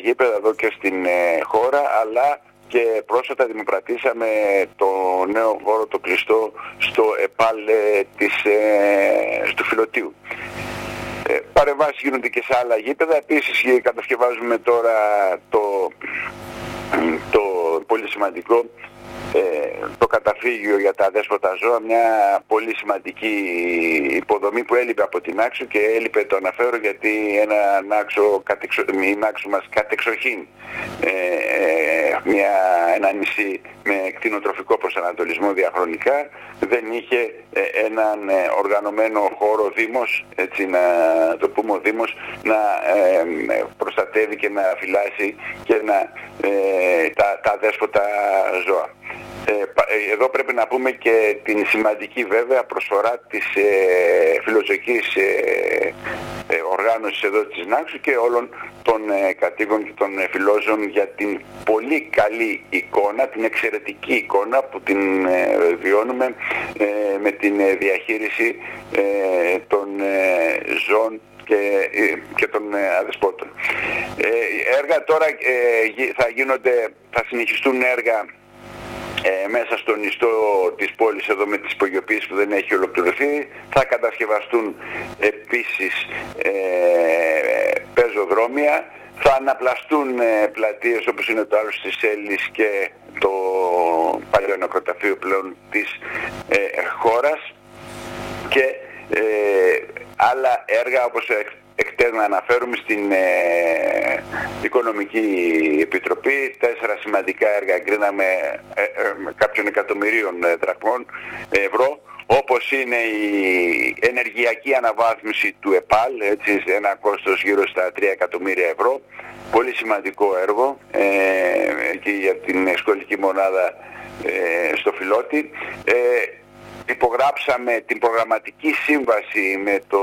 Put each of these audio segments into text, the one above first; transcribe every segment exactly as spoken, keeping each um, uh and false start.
γήπεδα εδώ και στην ε, χώρα, αλλά και πρόσφατα δημοπρατήσαμε το νέο χώρο, το κλειστό, στο ΕΠΑΛ ε, της, ε, του Φιλωτίου. Ε, παρεμβάσεις γίνονται και σε άλλα γήπεδα. Επίσης κατασκευάζουμε τώρα το, το πολύ σημαντικό ε, το καταφύγιο για τα αδέσποτα ζώα, μια πολύ σημαντική υποδομή που έλειπε από την Νάξο, και έλειπε, το αναφέρω, γιατί ένα Νάξο, η Νάξο μας κατεξοχήν ε, ε, μια, ένα νησί με κτηνοτροφικό προσανατολισμό διαχρονικά, δεν είχε ε, έναν ε, οργανωμένο χώρο Δήμος, έτσι να το πούμε, ο Δήμος να ε, προστατεύει και να φυλάσει και να, ε, τα, τα αδέσποτα ζώα. Εδώ πρέπει να πούμε και την σημαντική βέβαια προσφορά της ε, φιλοζωικής ε, ε, οργάνωσης εδώ της Νάξου και όλων των ε, κατοίκων και των ε, φιλόζων για την πολύ καλή εικόνα, την εξαιρετική εικόνα που την ε, βιώνουμε ε, με την ε, διαχείριση ε, των ε, ζώων και, και των ε, αδεσπότων. Ε, έργα τώρα ε, θα γίνονται, θα συνεχιστούν έργα Ε, μέσα στον ιστό της πόλης εδώ με τις υπογειοποίησεις που δεν έχει ολοκληρωθεί. Θα κατασκευαστούν επίσης ε, πεζοδρόμια, θα αναπλαστούν ε, πλατείες όπως είναι το Άλος της Έλλης και το παλιό νεκροταφείο πλέον της ε, χώρας, και ε, άλλα έργα όπως εκτέρνα αναφέρουμε στην ε, Οικονομική Επιτροπή. Τέσσερα σημαντικά έργα εγκρίναμε ε, ε, κάποιων εκατομμυρίων ε, δραχμών ευρώ, όπως είναι η ενεργειακή αναβάθμιση του ΕΠΑΛ, έτσι, σε ένα κόστος γύρω στα τρία εκατομμύρια ευρώ. Πολύ σημαντικό έργο ε, και για την σχολική μονάδα ε, στο Φιλότη. Ε, υπογράψαμε την προγραμματική σύμβαση με το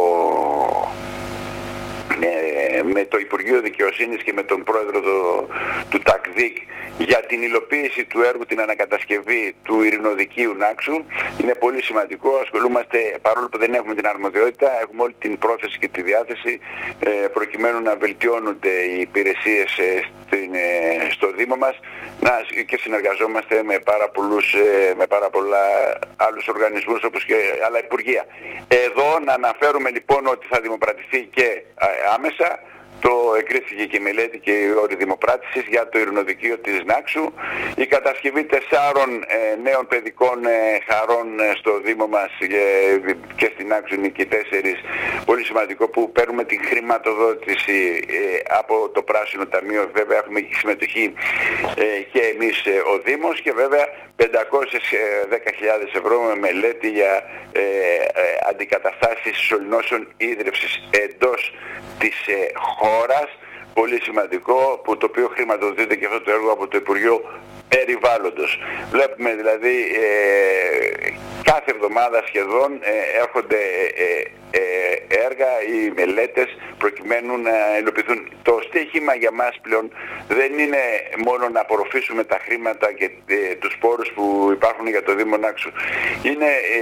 με το Υπουργείο Δικαιοσύνης και με τον πρόεδρο του, του ΤΑΚΔΙΚ για την υλοποίηση του έργου, την ανακατασκευή του ειρηνοδικείου Νάξου. Είναι πολύ σημαντικό. Ασχολούμαστε, παρόλο που δεν έχουμε την αρμοδιότητα, έχουμε όλη την πρόθεση και τη διάθεση ε, προκειμένου να βελτιώνονται οι υπηρεσίες ε, στην, ε, στο Δήμο μας, να, και συνεργαζόμαστε με πάρα, πολλούς, ε, με πάρα πολλά άλλους οργανισμούς όπως και άλλα υπουργεία. Εδώ να αναφέρουμε λοιπόν ότι θα δημοπρατηθεί και άμεσα, το εκρίθηκε και η μελέτη και η όρη δημοπράτησης για το ειρηνοδικείο της Νάξου, η κατασκευή τεσσάρων ε, νέων παιδικών ε, χαρών ε, στο Δήμο μας ε, και στην Νάξου είναι και τέσσερις, πολύ σημαντικό, που παίρνουμε την χρηματοδότηση ε, από το Πράσινο Ταμείο. Βέβαια έχουμε και συμμετοχή ε, και εμείς ε, ο Δήμος, και βέβαια πεντακόσιες δέκα χιλιάδες ευρώ με μελέτη για ε, ε, αντικαταστάσεις σωληνώσεων ίδρυυσης εντός της ε, χώρας. Πολύ σημαντικό, που το οποίο χρηματοδοτείται και αυτό το έργο από το Υπουργείο Περιβάλλοντος. Βλέπουμε δηλαδή ε, κάθε εβδομάδα σχεδόν ε, έρχονται ε, ε, έργα ή μελέτες προκειμένου να υλοποιηθούν. Το στίχημα για μας πλέον δεν είναι μόνο να απορροφήσουμε τα χρήματα και ε, τους πόρους που υπάρχουν για το Δήμο Νάξου. Είναι ε,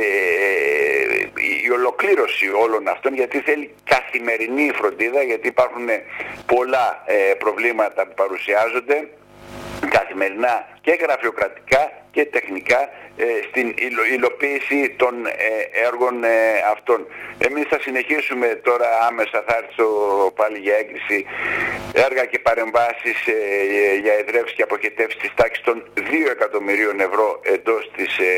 η ολοκλήρωση όλων αυτών, γιατί θέλει καθημερινή φροντίδα, γιατί υπάρχουν πολλά ε, προβλήματα που παρουσιάζονται καθημερινά και γραφειοκρατικά και τεχνικά ε, στην υλοποίηση των ε, έργων ε, αυτών. Εμείς θα συνεχίσουμε τώρα, άμεσα θα έρθω πάλι για έγκριση, έργα και παρεμβάσεις ε, για εδρεύσεις και αποχετεύσεις της τάξης των δύο εκατομμυρίων ευρώ εντός της ε,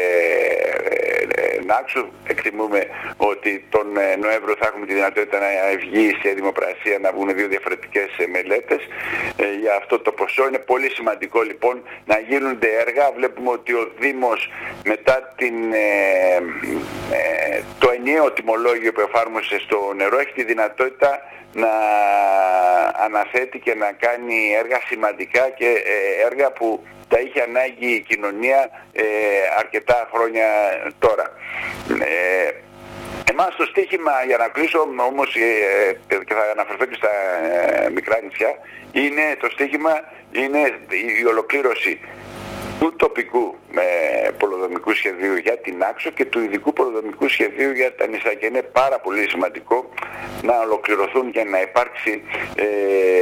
ε, Νάξου. Εκτιμούμε ότι τον ε, Νοέμβριο θα έχουμε τη δυνατότητα να βγει σε δημοπρασία, να βγουν δύο διαφορετικές ε, μελέτες ε, για αυτό το ποσό. Είναι πολύ σημαντικό λοιπόν να γίνονται έργα. Βλέπουμε ότι ο Δήμος μετά την, ε, ε, το ενιαίο τιμολόγιο που εφάρμοσε στο νερό έχει τη δυνατότητα να αναθέτει και να κάνει έργα σημαντικά, και ε, έργα που τα είχε ανάγκη η κοινωνία ε, αρκετά χρόνια τώρα. Ε, Εμάς το στίχημα, για να κλείσω όμως ε, και θα αναφερθώ και στα ε, μικρά νησιά, είναι, το στίχημα είναι η ολοκλήρωση του τοπικού ε, πολεοδομικού σχεδίου για την Νάξο και του ειδικού πολεοδομικού σχεδίου για τα νησιά, και είναι πάρα πολύ σημαντικό να ολοκληρωθούν για να υπάρξει ε,